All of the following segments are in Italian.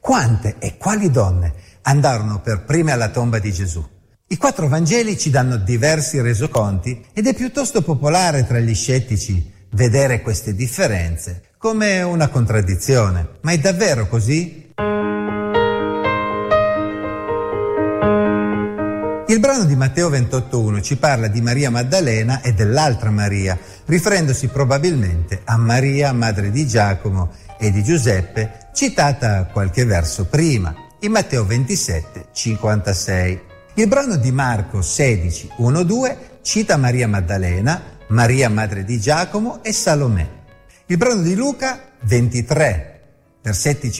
quante e quali donne andarono per prime alla tomba di Gesù? I 4 Vangeli ci danno diversi resoconti ed è piuttosto popolare tra gli scettici vedere queste differenze come una contraddizione. Ma è davvero così? Il brano di Matteo 28,1 ci parla di Maria Maddalena e dell'altra Maria, riferendosi probabilmente a Maria, madre di Giacomo e di Giuseppe, citata qualche verso prima, in Matteo 27,56. Il brano di Marco 16,1-2 cita Maria Maddalena, Maria, madre di Giacomo e Salomè. Il brano di Luca 23, versetti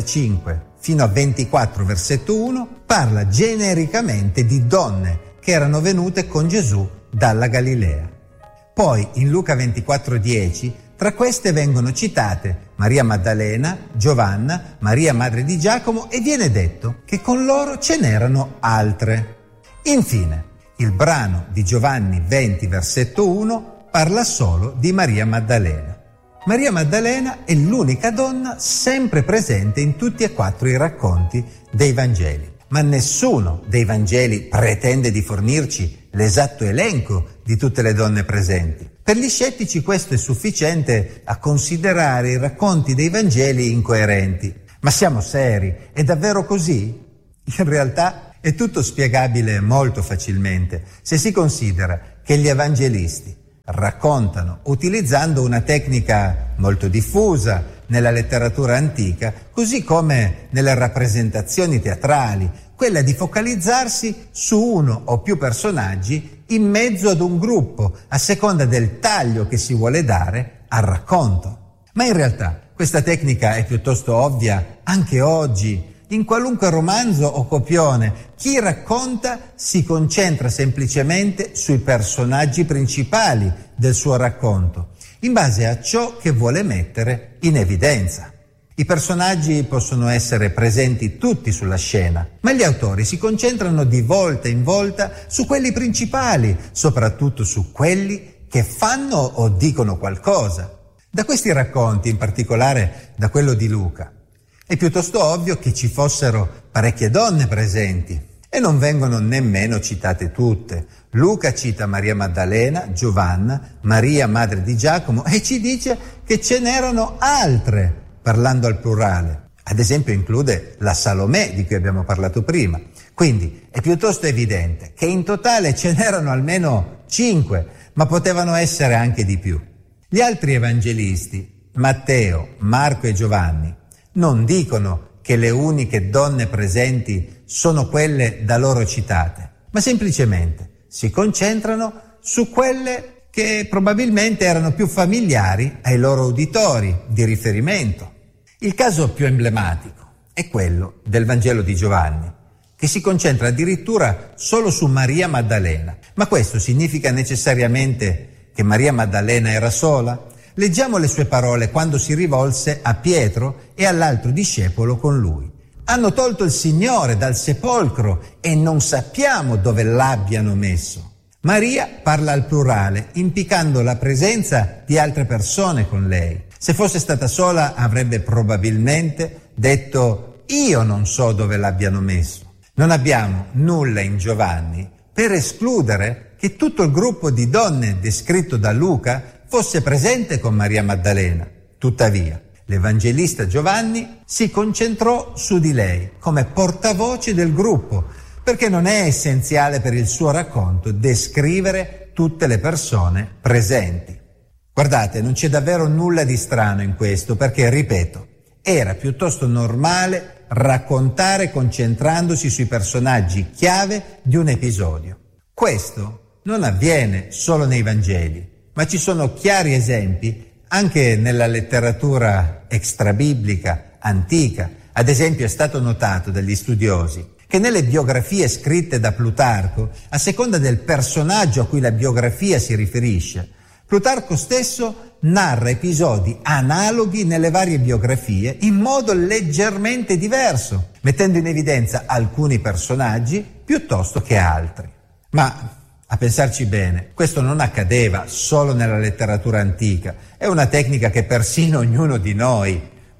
55 fino a 24, versetto 1, parla genericamente di donne che erano venute con Gesù dalla Galilea. Poi in Luca 24,10 tra queste vengono citate Maria Maddalena, Giovanna, Maria madre di Giacomo e viene detto che con loro ce n'erano altre. Infine, il brano di Giovanni 20, versetto 1 parla solo di Maria Maddalena. Maria Maddalena è l'unica donna sempre presente in tutti e 4 i racconti dei Vangeli, ma nessuno dei Vangeli pretende di fornirci l'esatto elenco di tutte le donne presenti. Per gli scettici questo è sufficiente a considerare i racconti dei Vangeli incoerenti. Ma siamo seri? È davvero così? In realtà è tutto spiegabile molto facilmente se si considera che gli evangelisti raccontano utilizzando una tecnica molto diffusa nella letteratura antica, così come nelle rappresentazioni teatrali, quella di focalizzarsi su uno o più personaggi in mezzo ad un gruppo, a seconda del taglio che si vuole dare al racconto. Ma in realtà questa tecnica è piuttosto ovvia anche oggi. In qualunque romanzo o copione, chi racconta si concentra semplicemente sui personaggi principali del suo racconto, in base a ciò che vuole mettere in evidenza. I personaggi possono essere presenti tutti sulla scena, ma gli autori si concentrano di volta in volta su quelli principali, soprattutto su quelli che fanno o dicono qualcosa. Da questi racconti, in particolare da quello di Luca, è piuttosto ovvio che ci fossero parecchie donne presenti e non vengono nemmeno citate tutte. Luca cita Maria Maddalena, Giovanna, Maria madre di Giacomo e ci dice che ce n'erano altre, parlando al plurale. Ad esempio include la Salomè di cui abbiamo parlato prima. Quindi è piuttosto evidente che in totale ce n'erano almeno 5, ma potevano essere anche di più. Gli altri evangelisti, Matteo, Marco e Giovanni, non dicono che le uniche donne presenti sono quelle da loro citate, ma semplicemente si concentrano su quelle che probabilmente erano più familiari ai loro uditori di riferimento. Il caso più emblematico è quello del Vangelo di Giovanni, che si concentra addirittura solo su Maria Maddalena. Ma questo significa necessariamente che Maria Maddalena era sola? Leggiamo le sue parole quando si rivolse a Pietro e all'altro discepolo con lui. Hanno tolto il Signore dal sepolcro e non sappiamo dove l'abbiano messo. Maria parla al plurale, implicando la presenza di altre persone con lei. Se fosse stata sola avrebbe probabilmente detto: io non so dove l'abbiano messo. Non abbiamo nulla in Giovanni per escludere che tutto il gruppo di donne descritto da Luca fosse presente con Maria Maddalena. Tuttavia, l'evangelista Giovanni si concentrò su di lei come portavoce del gruppo, perché non è essenziale per il suo racconto descrivere tutte le persone presenti. Guardate, non c'è davvero nulla di strano in questo, perché, ripeto, era piuttosto normale raccontare concentrandosi sui personaggi chiave di un episodio. Questo non avviene solo nei Vangeli, ma ci sono chiari esempi anche nella letteratura extrabiblica antica. Ad esempio è stato notato dagli studiosi che nelle biografie scritte da Plutarco, a seconda del personaggio a cui la biografia si riferisce, Plutarco stesso narra episodi analoghi nelle varie biografie in modo leggermente diverso, mettendo in evidenza alcuni personaggi piuttosto che altri. Ma a pensarci bene, questo non accadeva solo nella letteratura antica, è una tecnica che persino ognuno di noi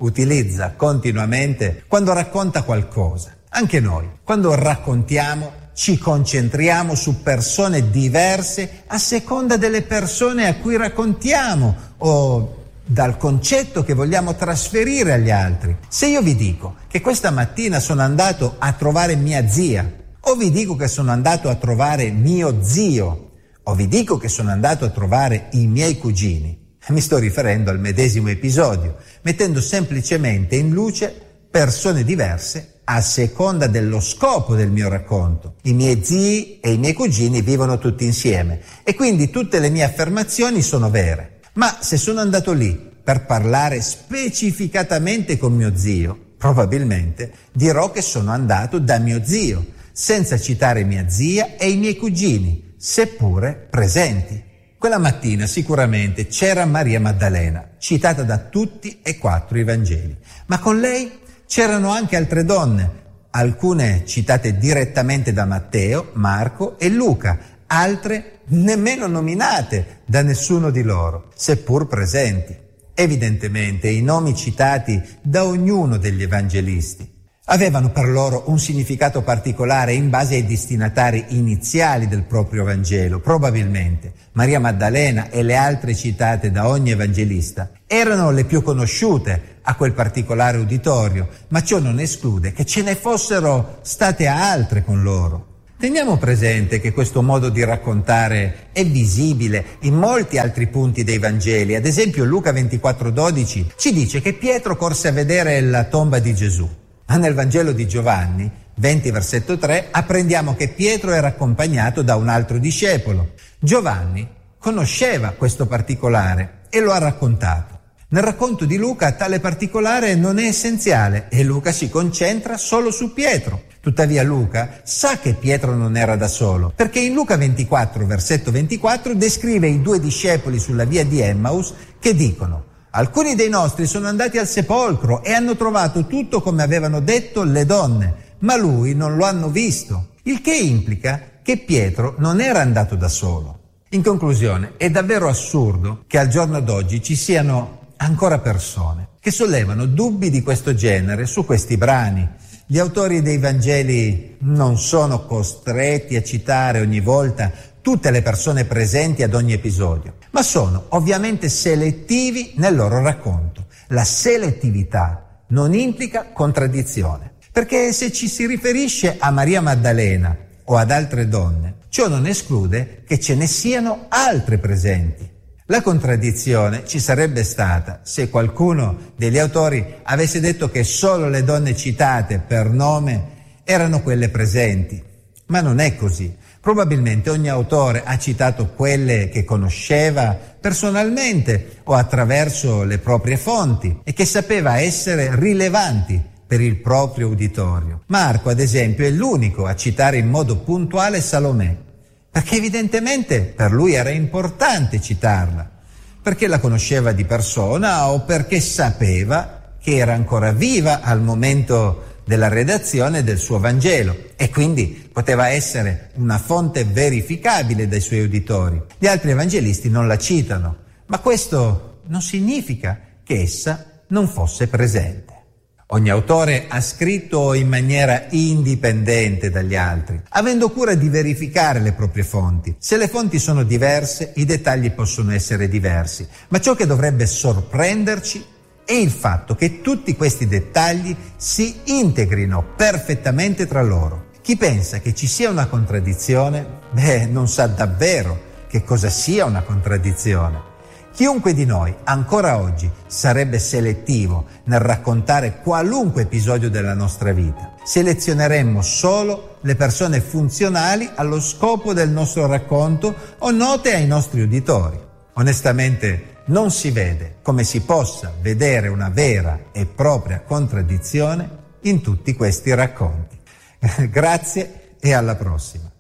utilizza continuamente quando racconta qualcosa. Anche noi, quando raccontiamo, ci concentriamo su persone diverse a seconda delle persone a cui raccontiamo o dal concetto che vogliamo trasferire agli altri. Se io vi dico che questa mattina sono andato a trovare mia zia, o vi dico che sono andato a trovare mio zio, o vi dico che sono andato a trovare i miei cugini, mi sto riferendo al medesimo episodio, mettendo semplicemente in luce persone diverse a seconda dello scopo del mio racconto. I miei zii e i miei cugini vivono tutti insieme e quindi tutte le mie affermazioni sono vere. Ma se sono andato lì per parlare specificatamente con mio zio, probabilmente dirò che sono andato da mio zio, senza citare mia zia e i miei cugini, seppure presenti. Quella mattina sicuramente c'era Maria Maddalena, citata da tutti e 4 i Vangeli, ma con lei c'erano anche altre donne, alcune citate direttamente da Matteo, Marco e Luca, altre nemmeno nominate da nessuno di loro, seppur presenti. Evidentemente i nomi citati da ognuno degli evangelisti avevano per loro un significato particolare in base ai destinatari iniziali del proprio Vangelo. Probabilmente Maria Maddalena e le altre citate da ogni evangelista erano le più conosciute a quel particolare uditorio, ma ciò non esclude che ce ne fossero state altre con loro. Teniamo presente che questo modo di raccontare è visibile in molti altri punti dei Vangeli. Ad esempio Luca 24,12 ci dice che Pietro corse a vedere la tomba di Gesù. Ma nel Vangelo di Giovanni 20 versetto 3 apprendiamo che Pietro era accompagnato da un altro discepolo. Giovanni conosceva questo particolare e lo ha raccontato. Nel racconto di Luca tale particolare non è essenziale e Luca si concentra solo su Pietro. Tuttavia Luca sa che Pietro non era da solo, perché in Luca 24 versetto 24 descrive i 2 discepoli sulla via di Emmaus che dicono: alcuni dei nostri sono andati al sepolcro e hanno trovato tutto come avevano detto le donne, ma lui non lo hanno visto. Il che implica che Pietro non era andato da solo. In conclusione, è davvero assurdo che al giorno d'oggi ci siano ancora persone che sollevano dubbi di questo genere su questi brani. Gli autori dei Vangeli non sono costretti a citare ogni volta tutte le persone presenti ad ogni episodio, ma sono ovviamente selettivi nel loro racconto. La selettività non implica contraddizione, perché se ci si riferisce a Maria Maddalena o ad altre donne, ciò non esclude che ce ne siano altre presenti. La contraddizione ci sarebbe stata se qualcuno degli autori avesse detto che solo le donne citate per nome erano quelle presenti, ma non è così. Probabilmente ogni autore ha citato quelle che conosceva personalmente o attraverso le proprie fonti e che sapeva essere rilevanti per il proprio uditorio. Marco, ad esempio, è l'unico a citare in modo puntuale Salomè, perché evidentemente per lui era importante citarla, perché la conosceva di persona o perché sapeva che era ancora viva al momento della redazione del suo Vangelo e quindi poteva essere una fonte verificabile dai suoi uditori. Gli altri evangelisti non la citano, ma questo non significa che essa non fosse presente. Ogni autore ha scritto in maniera indipendente dagli altri, avendo cura di verificare le proprie fonti. Se le fonti sono diverse, i dettagli possono essere diversi, ma ciò che dovrebbe sorprenderci è il fatto che tutti questi dettagli si integrino perfettamente tra loro. Chi pensa che ci sia una contraddizione, non sa davvero che cosa sia una contraddizione. Chiunque di noi ancora oggi sarebbe selettivo nel raccontare qualunque episodio della nostra vita. Selezioneremmo solo le persone funzionali allo scopo del nostro racconto o note ai nostri uditori. Onestamente non si vede come si possa vedere una vera e propria contraddizione in tutti questi racconti. Grazie e alla prossima.